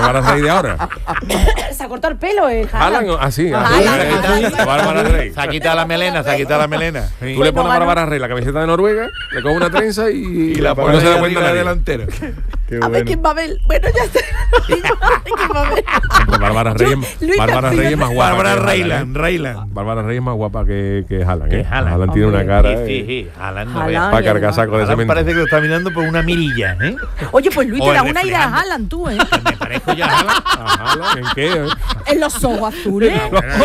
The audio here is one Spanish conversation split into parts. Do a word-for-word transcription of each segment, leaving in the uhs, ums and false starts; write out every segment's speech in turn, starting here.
Bárbara Rey de ahora. Se ha cortado el pelo, ¿eh? Haaland, así, Bárbara Rey. Se ha quitado la melena, se ha quitado la melena. Sí. Tú le pones a Bárbara Rey la camiseta de Noruega, le coges una trenza y, y la pones, no se da cuenta de delantero. A bueno. ver quién va a ver. Bueno, ya está. ¿Quién va a ver? Bárbara Rey, Bárbara Rey es más guapa. Bárbara Reyland, Reyland. Bárbara Rey es más guapa que, que Haaland. ¿eh? Haaland, Haaland tiene una cara. Sí, sí, Haaland. Para cargar saco de cemento. Parece que lo está mirando por una mirilla, ¿eh? Oye, pues Luis, te da una idea a Haaland, tú, ¿eh? Me parezco ya a Haaland. ¿A Haaland? ¿En qué? Eh? En los ojos azules.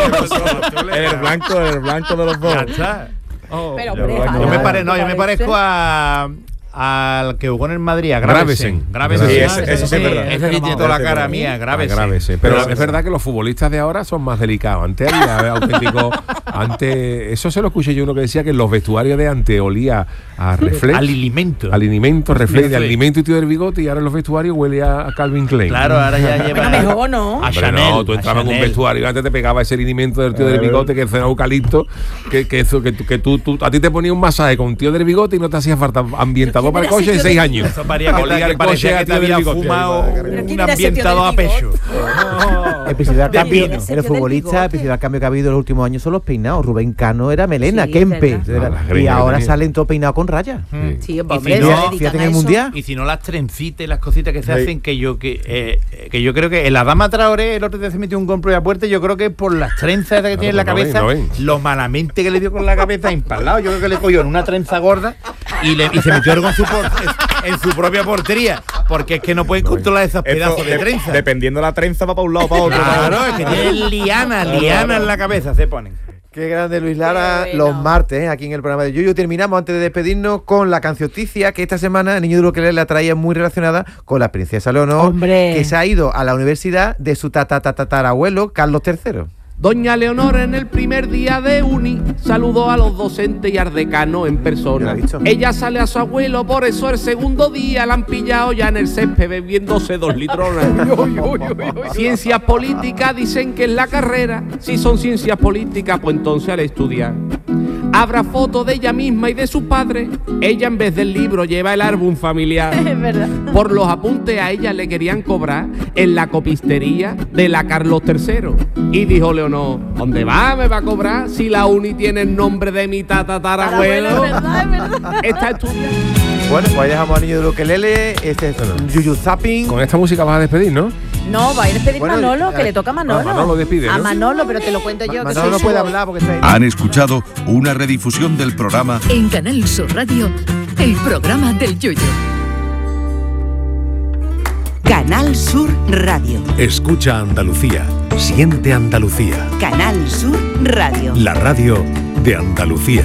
En el blanco, en el blanco de los dos. Ya está. Oh, pero yo, yo, yo me pare, no, yo me parezco a al que jugó en el Madrid, a Gravesen. Gravesen. Sí, ese, ese, ese sí es verdad. Ese sí tiene toda la cara mía, Gravesen. Gravesen. Pero Gravesen. Es verdad que los futbolistas de ahora son más delicados. Antes había auténtico. Antes, eso se lo escuché yo uno que decía que en los vestuarios de antes olía a reflex. Al alimento. Al alimento, reflex, de alimento y tío del bigote, y ahora en los vestuarios huele a Calvin Klein. Claro, ahora ya lleva. Bueno, mejor no. A Hombre, Chanel, no, tú entrabas en un vestuario y antes te pegaba ese alimento del tío del bigote que era eucalipto, que, que, eso, que, que tú, tú, a ti te ponía un masaje con un tío del bigote y no te hacía falta ambientador para el coche de seis años. Eso parecía que, que, que, parecía que te había fumado un ambientador a pecho. El principal cambio en los futbolistas, el principal cambio que ha habido en los últimos años son los peinados. Rubén Cano era melena, sí, Kempe. No, y ahora salen todos peinados con rayas. Sí, sí, y si no, fíjate en el mundial. Y si no, las trencitas y las cositas que se sí. hacen, que yo que eh, que yo creo que en la Dama Traoré el otro día se metió un compro de puerta, yo creo que por las trenzas que no, tiene en la no cabeza, ven, no ven. Lo malamente que le dio con la cabeza empalado, yo creo que le cogió en una trenza gorda y, le, y se metió con su por, en su propia portería, porque es que no pueden controlar esos pedazos de, de trenza. Dependiendo de la trenza va para un lado o para otro. Claro, es que tienen liana, liana en la cabeza, se ponen. Qué grande Luis Lara, bueno. Los martes, ¿eh? Aquí en el programa de Yuyu. Terminamos antes de despedirnos con la cancioticia que esta semana Niño de Ukelele la traía muy relacionada con la princesa Leonor, ¡hombre! Que se ha ido a la universidad de su tatarabuelo Carlos tercero. Doña Leonor en el primer día de uni saludó a los docentes y al decano en persona. Ella sale a su abuelo, por eso el segundo día la han pillado ya en el césped bebiéndose dos litronas. Ciencias políticas dicen que es la carrera. Si son ciencias políticas, pues entonces al estudiar. Habrá fotos de ella misma y de sus padres. Ella en vez del libro lleva el álbum familiar. Es verdad. Por los apuntes a ella le querían cobrar en la copistería de la Carlos tercero. Y dijo Leonor, ¿dónde va? ¿Me va a cobrar? Si la uni tiene el nombre de mi tatarabuelo. Es verdad, es verdad. Está estudiando. Bueno, pues ahí dejamos al Niño de Ukelele. Este es bueno. Yuyu Zapping. Con esta música vas a despedir, ¿no? No, va a ir a despedir bueno, Manolo, que le toca a Manolo. A Manolo despide, ¿no? A Manolo, pero te lo cuento yo. Manolo no puede hablar porque está ahí. Han escuchado una redifusión del programa en Canal Sur Radio, el programa del Yuyu. Canal Sur Radio. Escucha Andalucía, siente Andalucía. Canal Sur Radio. La radio de Andalucía.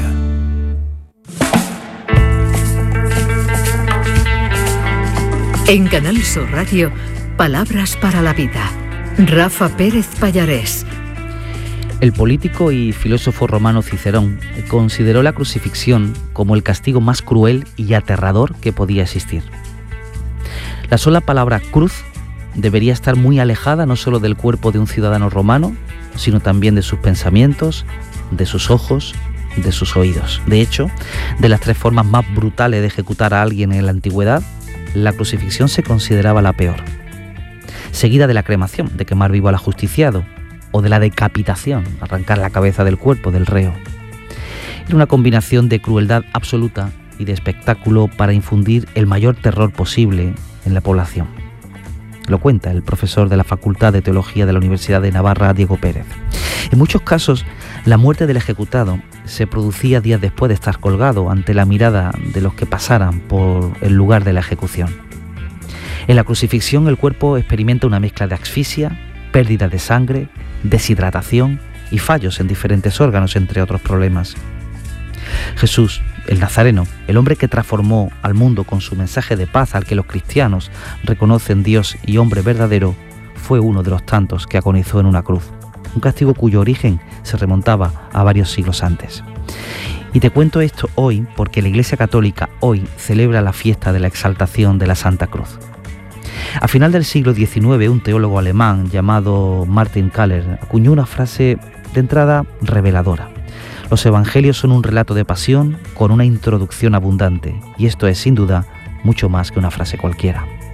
En Canal Sur Radio, palabras para la vida. Rafa Pérez Pallarés. El político y filósofo romano Cicerón consideró la crucifixión como el castigo más cruel y aterrador que podía existir. La sola palabra cruz debería estar muy alejada no solo del cuerpo de un ciudadano romano, sino también de sus pensamientos, de sus ojos, de sus oídos. De hecho, de las tres formas más brutales de ejecutar a alguien en la antigüedad, la crucifixión se consideraba la peor, seguida de la cremación, de quemar vivo al ajusticiado, o de la decapitación, arrancar la cabeza del cuerpo del reo. Era una combinación de crueldad absoluta y de espectáculo para infundir el mayor terror posible en la población. Lo cuenta el profesor de la Facultad de Teología de la Universidad de Navarra, Diego Pérez. En muchos casos, la muerte del ejecutado se producía días después de estar colgado ante la mirada de los que pasaran por el lugar de la ejecución. En la crucifixión, el cuerpo experimenta una mezcla de asfixia, pérdida de sangre, deshidratación y fallos en diferentes órganos, entre otros problemas. Jesús, el Nazareno, el hombre que transformó al mundo con su mensaje de paz al que los cristianos reconocen Dios y hombre verdadero, fue uno de los tantos que agonizó en una cruz, un castigo cuyo origen se remontaba a varios siglos antes. Y te cuento esto hoy porque la Iglesia Católica hoy celebra la fiesta de la exaltación de la Santa Cruz. A final del siglo diecinueve, un teólogo alemán llamado Martin Kaller acuñó una frase de entrada reveladora. Los evangelios son un relato de pasión con una introducción abundante, y esto es, sin duda, mucho más que una frase cualquiera.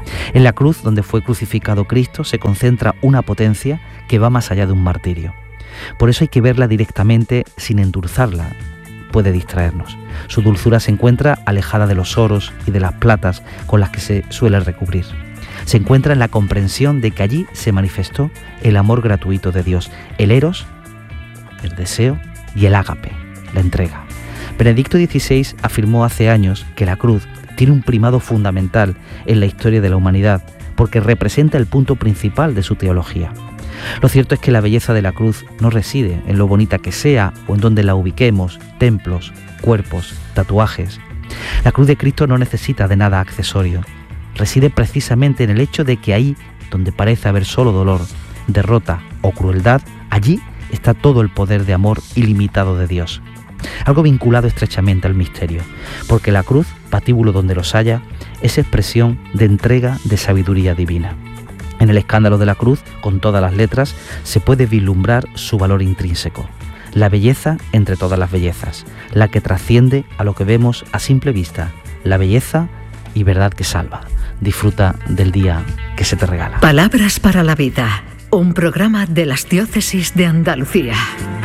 En la cruz donde fue crucificado Cristo se concentra una potencia que va más allá de un martirio. Por eso hay que verla directamente sin endulzarla. Puede distraernos. Su dulzura se encuentra alejada de los oros y de las platas con las que se suele recubrir. Se encuentra en la comprensión de que allí se manifestó el amor gratuito de Dios, el eros, el deseo y el ágape, la entrega. Benedicto dieciséis afirmó hace años que la cruz tiene un primado fundamental en la historia de la humanidad porque representa el punto principal de su teología. Lo cierto es que la belleza de la cruz no reside en lo bonita que sea o en donde la ubiquemos, templos, cuerpos, tatuajes. La cruz de Cristo no necesita de nada accesorio. Reside precisamente en el hecho de que ahí, donde parece haber solo dolor, derrota o crueldad, allí está todo el poder de amor ilimitado de Dios. Algo vinculado estrechamente al misterio, porque la cruz, patíbulo donde los haya, es expresión de entrega de sabiduría divina. En el escándalo de la cruz, con todas las letras, se puede vislumbrar su valor intrínseco, la belleza entre todas las bellezas, la que trasciende a lo que vemos a simple vista, la belleza y verdad que salva. Disfruta del día que se te regala. Palabras para la vida, un programa de las diócesis de Andalucía.